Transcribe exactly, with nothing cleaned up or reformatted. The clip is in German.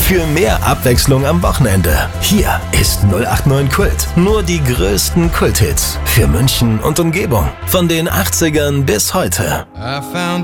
Für mehr Abwechslung am Wochenende. Hier ist null acht neun Kult. Nur die größten Kulthits für München und Umgebung. Von den achtzigern bis heute. I found